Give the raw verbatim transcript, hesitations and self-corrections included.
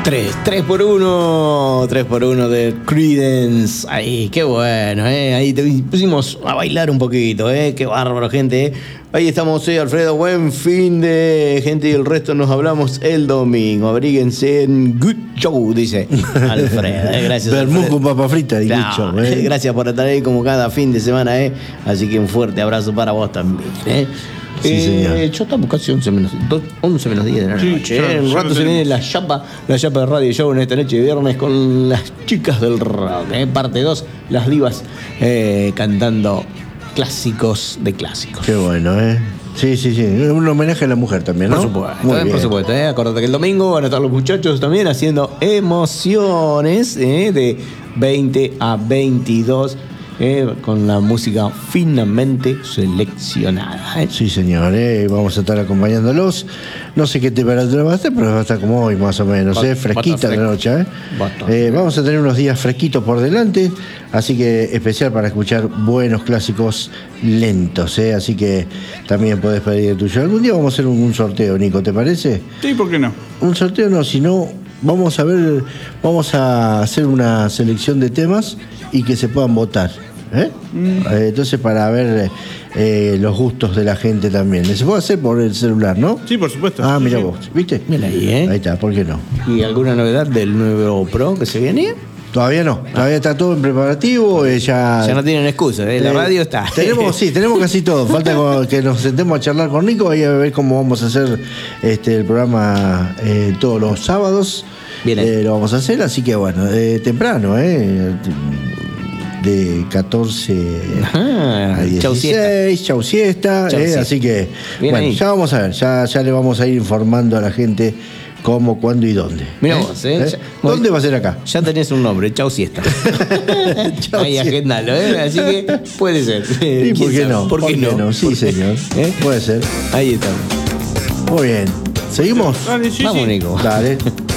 Tres, tres por uno, tres por uno de Creedence. Ahí, qué bueno, ¿eh? Ahí te pusimos a bailar un poquito, ¿eh? Qué bárbaro, gente, ¿eh? Ahí estamos, ¿eh? Alfredo, buen fin de gente y el resto nos hablamos el domingo. Abríguense en Good Show, dice Alfredo. ¿eh? Gracias. Vermú con papa frita y no, Good Show, ¿eh? Gracias por estar ahí como cada fin de semana, ¿eh? Así que un fuerte abrazo para vos también, ¿eh? Sí, eh, señor. Ya estamos casi once menos, once menos diez de la noche. Sí, ¿eh? ya- En un ya rato lo se viene tenemos. la chapa, la chapa de Radio Show en esta noche de viernes con las chicas del rock. ¿eh? Parte dos, las divas eh, cantando clásicos de clásicos. Qué bueno, ¿eh? Sí, sí, sí. Un homenaje a la mujer también, ¿no? Por supuesto, Muy eh, por bien. supuesto. ¿eh? Acordate que el domingo van a estar los muchachos también haciendo emociones ¿eh? de veinte a veintidós ¿eh? con la música finamente seleccionada. ¿eh? Sí, señor, ¿eh? Vamos a estar acompañándolos. No sé qué temperatura va a estar, pero va a estar como hoy más o menos, Va- ¿eh? va a Fresquita estar de fresco. noche, ¿eh? Va a estar Eh, Vamos a tener unos días fresquitos por delante, así que especial para escuchar buenos clásicos lentos, ¿eh? Así que también podés pedir el tuyo. Algún día vamos a hacer un, un sorteo, Nico, ¿te parece? Sí, ¿por qué no? Un sorteo no, sino vamos a ver, vamos a hacer una selección de temas y que se puedan votar. ¿eh? Eh, entonces, para ver eh, los gustos de la gente también. Se puede hacer por el celular, ¿no? Sí, por supuesto. Ah, Sí, mira sí. vos, ¿viste? Mira ahí, ¿eh? Ahí está, ¿por qué no? ¿Y alguna novedad del nuevo Pro que se viene? Todavía no, todavía está todo en preparativo, eh, ya... Ya no tienen excusa, ¿eh? La Eh, radio está. Tenemos, sí, tenemos casi todo. Falta co- que nos sentemos a charlar con Nico y a ver cómo vamos a hacer este el programa eh, todos los sábados. Bien ahí. Eh, lo vamos a hacer, así que bueno, eh, temprano, ¿eh? De catorce Ah, a chau siesta. dieciséis, chau siesta, Chau eh, siesta. así que Bien bueno, ahí. ya vamos a ver, ya, ya le vamos a ir informando a la gente cómo, cuándo y dónde. Mira ¿eh? vos, ¿eh? ¿Eh? Ya- ¿Dónde va a ser acá? Ya tenés un nombre, Chau Siesta. Chau Ahí siesta. agendalo, ¿eh? Así que puede ser. ¿Y por qué ¿Quién no? sabe? ¿Por qué no? Sí, ¿Por qué? señor. ¿Eh? Puede ser. Ahí estamos. Muy bien. ¿Seguimos? Dale, sí, Vamos, sí. Nico. Dale.